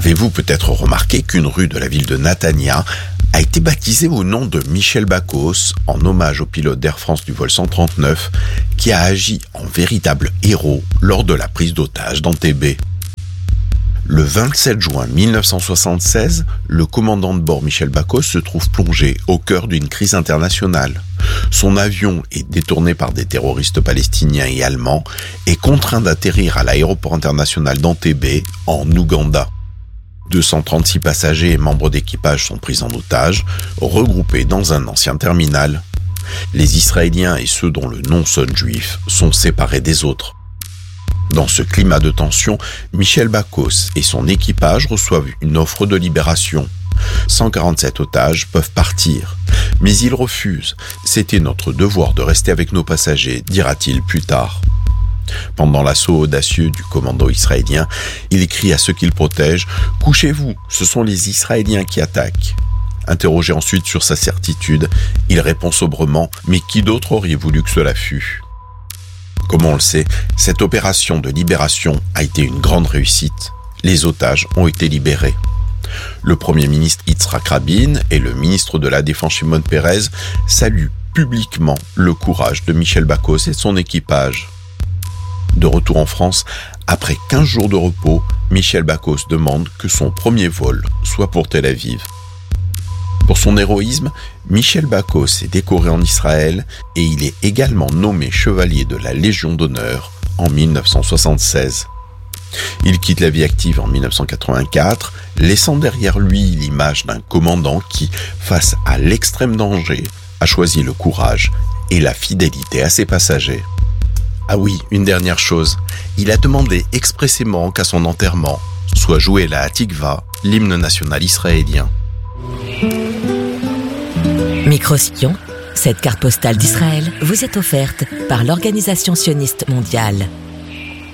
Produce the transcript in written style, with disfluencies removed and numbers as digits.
Avez-vous peut-être remarqué qu'une rue de la ville de Natania a été baptisée au nom de Michel Bacos, en hommage au pilote d'Air France du vol 139, qui a agi en véritable héros lors de la prise d'otage d'Entebbe. Le 27 juin 1976, le commandant de bord Michel Bacos se trouve plongé au cœur d'une crise internationale. Son avion est détourné par des terroristes palestiniens et allemands et contraint d'atterrir à l'aéroport international d'Entebbe, en Ouganda. 236 passagers et membres d'équipage sont pris en otage, regroupés dans un ancien terminal. Les Israéliens et ceux dont le nom sonne juif sont séparés des autres. Dans ce climat de tension, Michel Bacos et son équipage reçoivent une offre de libération. 147 otages peuvent partir, mais ils refusent. C'était notre devoir de rester avec nos passagers, dira-t-il plus tard. Pendant l'assaut audacieux du commando israélien, il écrit à ceux qu'il protège « Couchez-vous, ce sont les Israéliens qui attaquent ». Interrogé ensuite sur sa certitude, il répond sobrement « Mais qui d'autre aurait voulu que cela fût ?» Comme on le sait, cette opération de libération a été une grande réussite. Les otages ont été libérés. Le Premier ministre Yitzhak Rabin et le ministre de la Défense Shimon Peres saluent publiquement le courage de Michel Bacos et de son équipage. De retour en France, après 15 jours de repos, Michel Bacos demande que son premier vol soit pour Tel Aviv. Pour son héroïsme, Michel Bacos est décoré en Israël et il est également nommé chevalier de la Légion d'honneur en 1976. Il quitte la vie active en 1984, laissant derrière lui l'image d'un commandant qui, face à l'extrême danger, a choisi le courage et la fidélité à ses passagers. Ah oui, une dernière chose, il a demandé expressément qu'à son enterrement soit joué la Hatikva, l'hymne national israélien. Micro-Sillon, cette carte postale d'Israël vous est offerte par l'Organisation sioniste mondiale.